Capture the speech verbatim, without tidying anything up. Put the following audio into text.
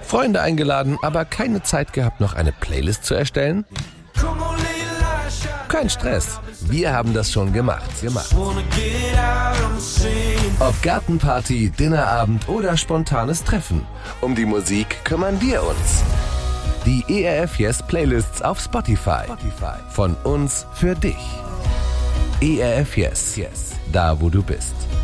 Freunde eingeladen, aber keine Zeit gehabt, noch eine Playlist zu erstellen? Kein Stress, wir haben das schon gemacht. gemacht. Ob Gartenparty, Dinnerabend oder spontanes Treffen, um die Musik kümmern wir uns. Die E R F Yes Playlists auf Spotify. Von uns für dich. E R F Yes, da wo du bist.